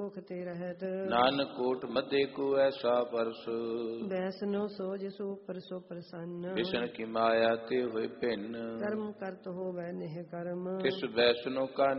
ते रहत नानक कोट मध्य को ऐसा परस बैसनो सो जिसु परसो प्रसन्न विष्णु की माया ते हुए भिन्न कर्म करत हो वह निह कर्म किस वैष्णो का